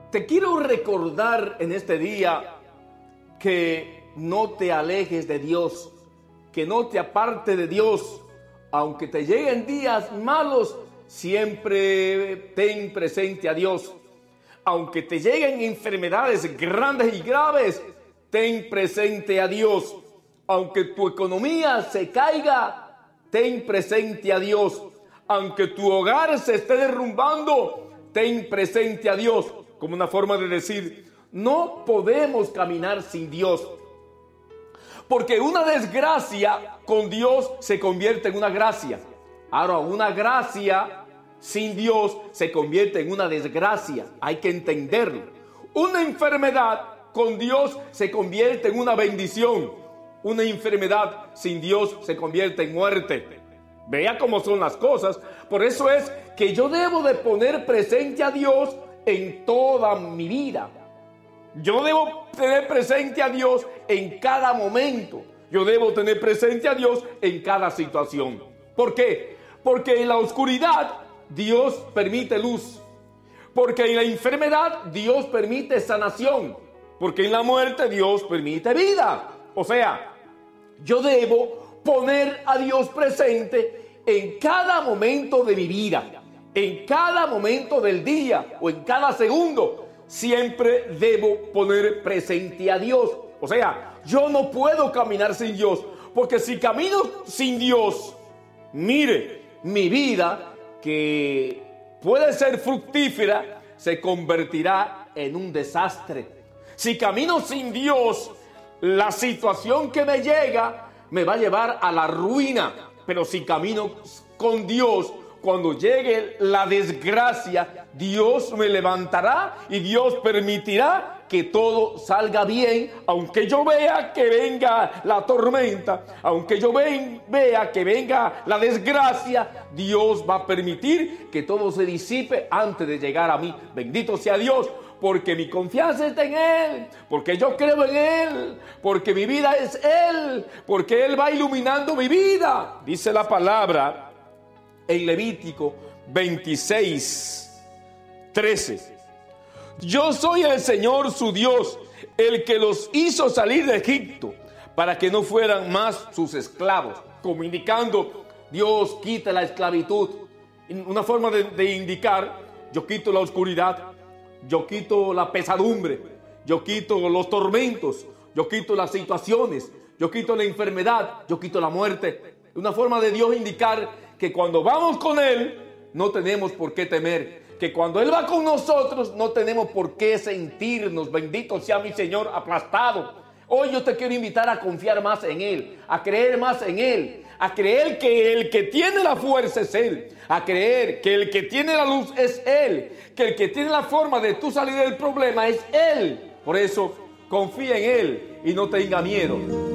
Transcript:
Te quiero recordar en este día que no te alejes de Dios, que no te aparte de Dios. Aunque te lleguen días malos, siempre ten presente a Dios. Aunque te lleguen enfermedades grandes y graves, ten presente a Dios. Aunque tu economía se caiga, ten presente a Dios. Aunque tu hogar se esté derrumbando, ten presente a Dios. Como una forma de decir, no podemos caminar sin Dios. Porque una desgracia con Dios se convierte en una gracia. Ahora, una gracia sin Dios se convierte en una desgracia. Hay que entenderlo. Una enfermedad con Dios se convierte en una bendición. Una enfermedad sin Dios se convierte en muerte. Vea cómo son las cosas. Por eso es que yo debo de poner presente a Dios en toda mi vida. Yo debo tener presente a Dios en cada momento. Yo debo tener presente a Dios en cada situación. ¿Por qué? Porque en la oscuridad Dios permite luz. Porque en la enfermedad Dios permite sanación. Porque en la muerte Dios permite vida. O sea, yo debo poner a Dios presente en cada momento de mi vida. En cada momento del día o en cada segundo, siempre debo poner presente a Dios. O sea, yo no puedo caminar sin Dios, porque si camino sin Dios, mire, mi vida, que puede ser fructífera, se convertirá en un desastre. Si camino sin Dios, la situación que me llega me va a llevar a la ruina. Pero si camino con Dios, cuando llegue la desgracia, Dios me levantará y Dios permitirá que todo salga bien, aunque yo vea que venga la tormenta, aunque yo vea que venga la desgracia, Dios va a permitir que todo se disipe antes de llegar a mí. Bendito sea Dios, porque mi confianza está en Él, porque yo creo en Él, porque mi vida es Él, porque Él va iluminando mi vida. Dice la palabra en Levítico 26:13. Yo soy el Señor su Dios, el que los hizo salir de Egipto, para que no fueran más sus esclavos. Como indicando, Dios quita la esclavitud. Una forma de indicar, yo quito la oscuridad, yo quito la pesadumbre, yo quito los tormentos, yo quito las situaciones, yo quito la enfermedad, yo quito la muerte. Una forma de Dios indicar que cuando vamos con Él, no tenemos por qué temer. Que cuando Él va con nosotros, no tenemos por qué sentirnos, bendito sea mi Señor, aplastado. Hoy yo te quiero invitar a confiar más en Él, a creer más en Él, a creer que el que tiene la fuerza es Él, a creer que el que tiene la luz es Él, que el que tiene la forma de tú salir del problema es Él. Por eso, confía en Él y no tenga miedo.